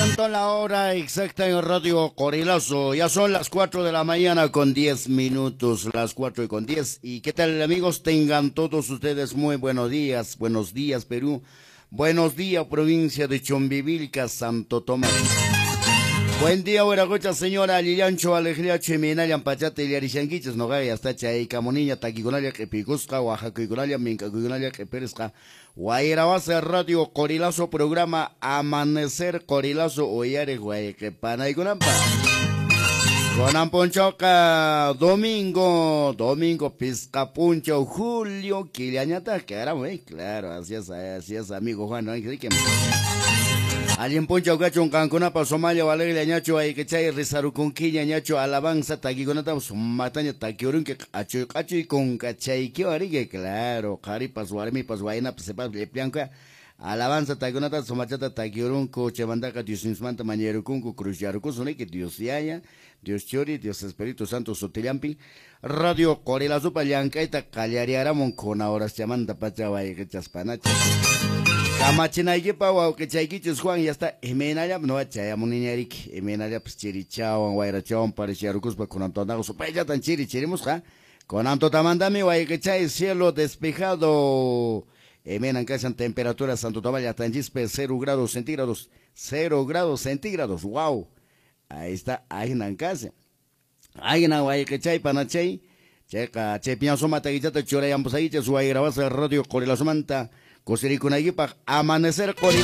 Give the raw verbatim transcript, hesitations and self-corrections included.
Adelantó la hora exacta en Radio Corilazo. Ya son las cuatro de la mañana con diez minutos, las cuatro y con diez. ¿Y qué tal, amigos? Tengan todos ustedes muy buenos días. Buenos días, Perú. Buenos días, provincia de Chombivilca, Santo Tomás. Buen día, buena cocha, señora Liliancho, Alegría, Cheminalia, Pachate, Liarishanquiches, Nogaya, hasta Chay, Camonilla, Taquigonalia, Kepicusca, Oaxaca, Igunalia, Minca, Igunalia, Keperesca, Guairabasa, Radio Corilazo, programa Amanecer Corilazo, Oyare, Guayquepana y Gunampa. Conamponchoca, domingo, domingo, Pizcapuncho, Julio, Quiliañata, que era muy claro, así es, así es, amigo Juan, ¿no? Que Alguien poncha gacho un cancuna para Somalia, Valeria, ñacho, hay que chay, rizaru con quilla, ñacho, alabanza, taquigonata, mataña, taquiorun, que cacho, cacho y con cachay, que origue, claro, cari, pasuarmi, pasuaina, sepa, le pianca, alabanza, taquigonata, somachata, taquiorun, coche, mandaca, Dios insmanta, mañero, cunco, cruciaruco, soné que Dios yaya, Dios chori, Dios Espíritu Santo, sotilampi, Radio Corilazo, pallancaita, callariaramon, con horas llamanda, pachavay, que chaspanacha. Kamachina y pawa que chaiquichos Juan ya está emenaya no chaya muniñarik emenaya pues chirichao guairachao pareciarucos pa con antonago super ya tan chiri chirimos ja con anto tamandami guay que chay cielo despejado emenan que sean temperaturas Santo Tomás ya tan chispe cero grados centígrados cero grados centígrados wow ahí está ahí nan casa ahí na guay que chay panachay checa chepian soma taguichata chorayam pues ahí che su guay grabas Radio Corilazo manta Cosiricunayipa, amanecer con